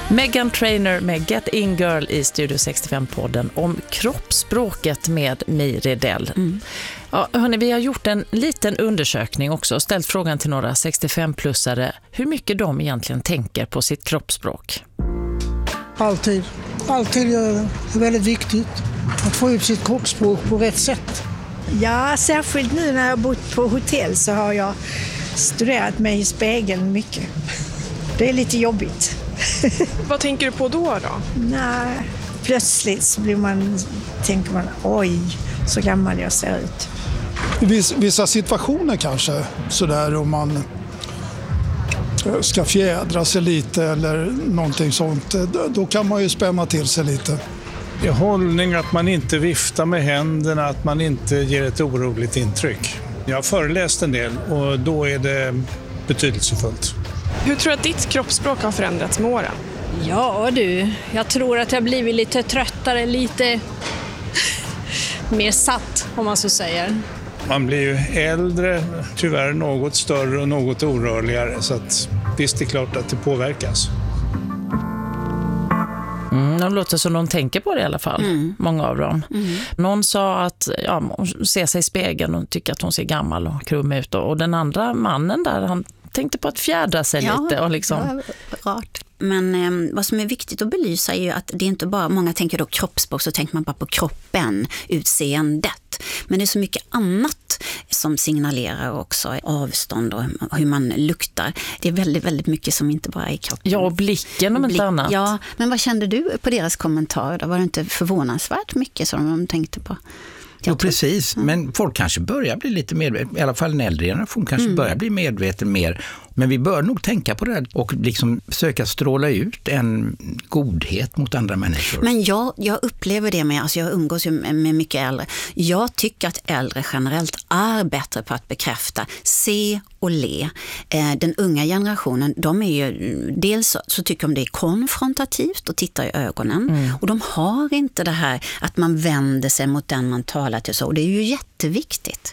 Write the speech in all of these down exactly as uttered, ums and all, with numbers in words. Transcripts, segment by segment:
Meghan Trainor med Get In Girl i Studio sextiofem-podden om kroppsspråket med Miri Dell. Mm. Ja, hörni, vi har gjort en liten undersökning också och ställt frågan till några sextiofem-plussare hur mycket de egentligen tänker på sitt kroppsspråk. Alltid. Alltid gör det. Det är väldigt viktigt att få ut sitt kroppsspråk på rätt sätt. Ja, särskilt nu när jag har bott på hotell så har jag studerat mig i spegeln mycket. Det är lite jobbigt. Vad tänker du på då då? Nej, plötsligt så blir man, tänker man, oj, så gammal jag ser ut. I vissa situationer kanske, sådär om man ska fjädra sig lite eller någonting sånt, då kan man ju spänna till sig lite. I hållning, att man inte viftar med händerna, att man inte ger ett oroligt intryck. Jag har föreläst en del och då är det betydelsefullt. Hur tror du att ditt kroppsspråk har förändrats med åren? Ja du, jag tror att jag blivit lite tröttare, lite mer satt om man så säger. Man blir ju äldre, tyvärr något större och något orörligare, så att visst är det klart att det påverkas. Mm, de låter som de tänker på det i alla fall, mm. många av dem. Mm. Någon sa att ja, hon ser sig i spegeln och tycker att hon ser gammal och krum ut. Och den andra mannen där, han tänkte på att fjädra sig ja, lite. Och liksom... ja, rart. Men eh, vad som är viktigt att belysa är ju att det är inte bara, många tänker då kroppsspråk, så tänker man bara på kroppen, utseendet. Men det är så mycket annat som signalerar också avstånd och hur man luktar. Det är väldigt, väldigt mycket som inte bara är i kroppen. Ja, och blicken om Blick, inte annat. Ja, men vad kände du på deras kommentarer då? Var det inte förvånansvärt mycket som de tänkte på? Jo, precis. Men folk kanske börjar bli lite medvetna, i alla fall en äldre generation kanske mm. börjar bli medveten mer. Men vi bör nog tänka på det här och liksom försöka stråla ut en godhet mot andra människor. Men jag, jag upplever det med, alltså jag umgås ju med mycket äldre. Jag tycker att äldre generellt är bättre på att bekräfta, se och le. Den unga generationen, de är ju, dels så, så tycker de det är konfrontativt och tittar i ögonen. Mm. Och de har inte det här att man vänder sig mot den man talar till så. Och det är ju jätteviktigt.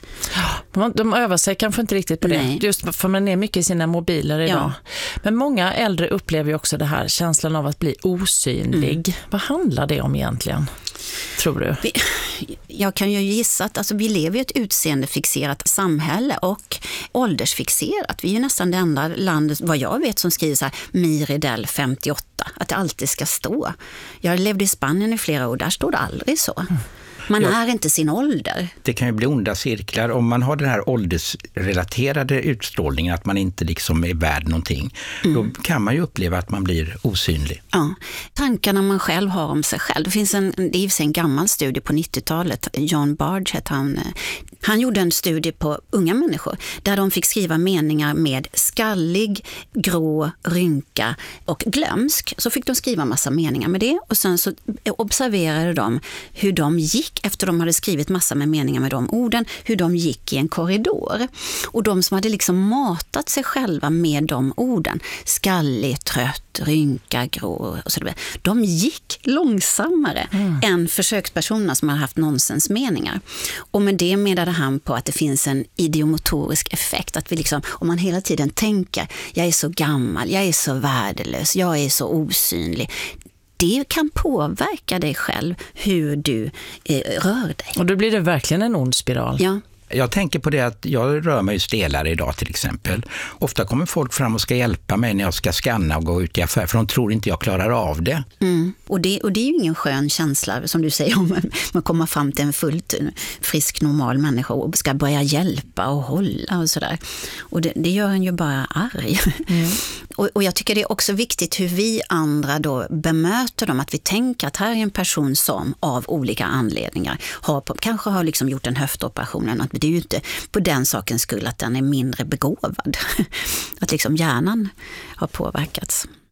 De övar sig kanske inte riktigt på Nej. det. Just för man är mycket i sina mobiler idag. Ja. Men många äldre upplever ju också det här känslan av att bli osynlig. Mm. Vad handlar det om egentligen? Tror du? Vi, jag kan ju gissa att alltså, vi lever i ett utseendefixerat samhälle och åldersfixerat. Vi är ju nästan det enda landet, vad jag vet, som skriver så här Miri Dell femtioåtta. Att det alltid ska stå. Jag levde i Spanien i flera år, där står det aldrig så. Mm. Man ja. är inte sin ålder. Det kan ju bli onda cirklar om man har den här åldersrelaterade utstrålningen, att man inte liksom är värd någonting. Mm. Då kan man ju uppleva att man blir osynlig. Ja. Tankarna man själv har om sig själv. Det finns en, det är en gammal studie på nittiotalet. John Barge hette han. Han gjorde en studie på unga människor där de fick skriva meningar med skallig, grå, rynka och glömsk. Så fick de skriva massa meningar med det och sen så observerade de hur de gick efter de hade skrivit massa med meningar med de orden, hur de gick i en korridor. Och de som hade liksom matat sig själva med de orden, skallig, trött, rynka, grå och så vidare, de gick långsammare mm. än försökspersonerna som hade haft nonsensmeningar. Och med det menade han på att det finns en idiomotorisk effekt, att vi liksom, om man hela tiden tänker, jag är så gammal, jag är så värdelös, jag är så osynlig, det kan påverka dig själv hur du eh, rör dig. Och då blir det verkligen en ond spiral. Ja. Jag tänker på det att jag rör mig stelare idag till exempel. Ofta kommer folk fram och ska hjälpa mig när jag ska skanna och gå ut i affär, för de tror inte jag klarar av det. Mm. Och, det och det är ju ingen skön känsla som du säger om man kommer fram till en fullt frisk normal människa och ska börja hjälpa och hålla och sådär. Och det, det gör en ju bara arg. Mm. Och, och jag tycker det är också viktigt hur vi andra då bemöter dem, att vi tänker att här är en person som av olika anledningar har på, kanske har liksom gjort en höftoperation, att det är ju inte på den sakens skull att den är mindre begåvad. Att liksom hjärnan har påverkats.